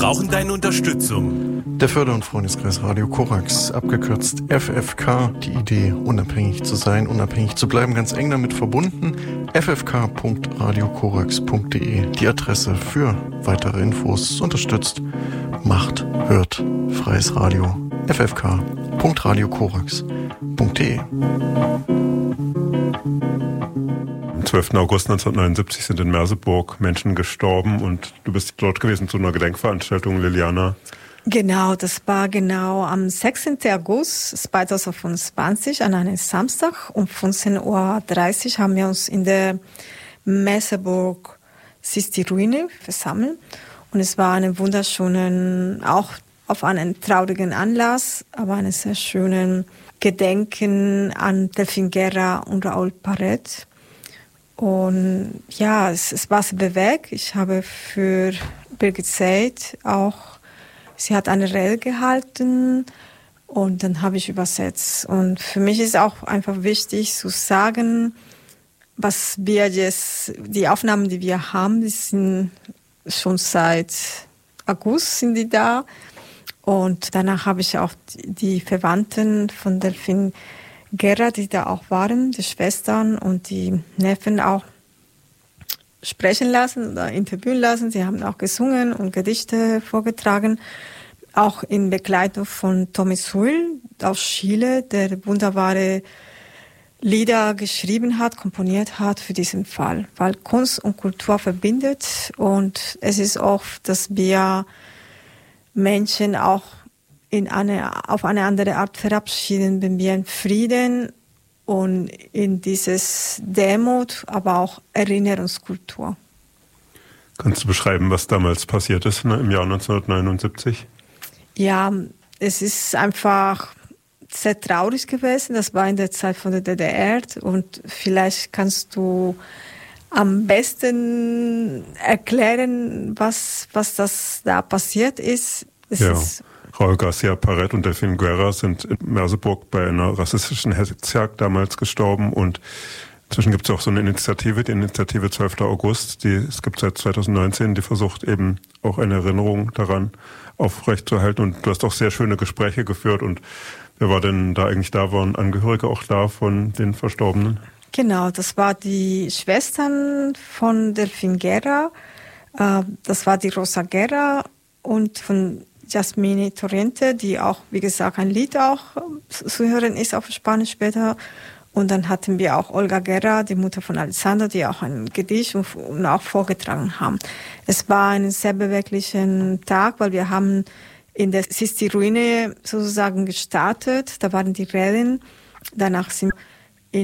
brauchen deine Unterstützung. Der Förder- und Freundeskreis Radio Korax, abgekürzt FFK, die Idee, unabhängig zu sein, unabhängig zu bleiben, ganz eng damit verbunden. ffk.radiokorax.de, die Adresse für weitere Infos, unterstützt, macht, hört, freies Radio, ffk.radiokorax.de. Am 12. August 1979 sind in Merseburg Menschen gestorben und du bist dort gewesen zu einer Gedenkveranstaltung, Liliana. Genau, das war genau am 16. August 2025 an einem Samstag um 15:30 Uhr haben wir uns in der Merseburg Sisti-Ruine versammelt. Und es war eine wunderschöne, auch auf einen traurigen Anlass, aber einen sehr schönen Gedenken an Delphine Guerra und Raoul Parret. Und ja, es war sehr bewegt. Ich habe für Birgit Seid auch, sie hat eine Rede gehalten und dann habe ich übersetzt. Und für mich ist auch einfach wichtig zu sagen, was wir jetzt, die Aufnahmen, die wir haben, die sind schon seit August sind die da. Und danach habe ich auch die Verwandten von Delphine Guerra, die da auch waren, die Schwestern und die Neffen auch sprechen lassen oder interviewen lassen. Sie haben auch gesungen und Gedichte vorgetragen, auch in Begleitung von Tommy Sewell aus Chile, der wunderbare Lieder geschrieben hat, komponiert hat für diesen Fall, weil Kunst und Kultur verbindet und es ist oft, dass wir Menschen auch auf eine andere Art verabschieden, wenn wir in Frieden und in dieses Demut, aber auch Erinnerungskultur. Kannst du beschreiben, was damals passiert ist im Jahr 1979? Ja, es ist einfach sehr traurig gewesen. Das war in der Zeit von der DDR und vielleicht kannst du am besten erklären, was das da passiert ist. Raoul Garcia Parret und Delphine Guerra sind in Merseburg bei einer rassistischen Hetzjagd damals gestorben und inzwischen gibt es auch so eine Initiative, die Initiative 12. August, es gibt seit 2019, die versucht eben auch eine Erinnerung daran aufrechtzuerhalten und du hast auch sehr schöne Gespräche geführt und wer war denn da eigentlich da? Waren Angehörige auch da von den Verstorbenen? Genau, das war die Schwestern von Delphine Guerra, das war die Rosa Guerra und von Jasmine Torrente, die auch, wie gesagt, ein Lied auch zu hören ist auf Spanisch später. Und dann hatten wir auch Olga Guerra, die Mutter von Alexander, die auch ein Gedicht und auch vorgetragen haben. Es war ein sehr beweglicher Tag, weil wir haben in der Sisti-Ruine sozusagen gestartet. Da waren die Reden. Danach sind